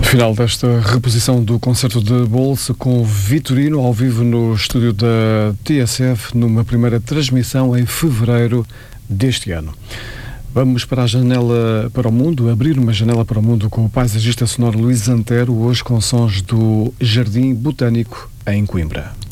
Final desta reposição do concerto de Bolsa com Vitorino ao vivo no estúdio da TSF, numa primeira transmissão em fevereiro deste ano. Vamos para a janela para o mundo, abrir uma janela para o mundo com o paisagista sonoro Luís Antero, hoje com sons do Jardim Botânico em Coimbra.